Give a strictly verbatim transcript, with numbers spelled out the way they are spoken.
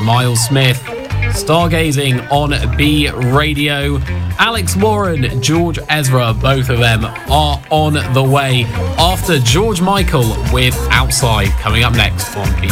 Miles Smith. Stargazing on B Radio. Alex Warren, George Ezra, both of them are on the way after George Michael with Outside, coming up next on B